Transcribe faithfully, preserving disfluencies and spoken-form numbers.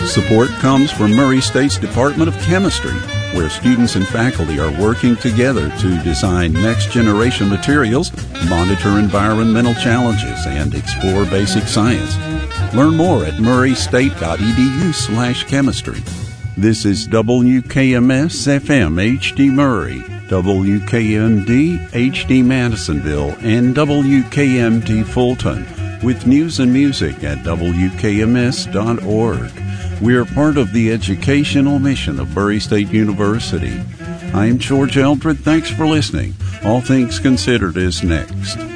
Support comes from Murray State's Department of Chemistry, where students and faculty are working together to design next-generation materials, monitor environmental challenges, and explore basic science. Learn more at murraystate.edu slash chemistry. This is W K M S F M H D Murray, W K M D H D Madisonville, and W K M D Fulton, with news and music at W K M S dot org. We are part of the educational mission of Murray State University. I am George Eldred. Thanks for listening. All Things Considered is next.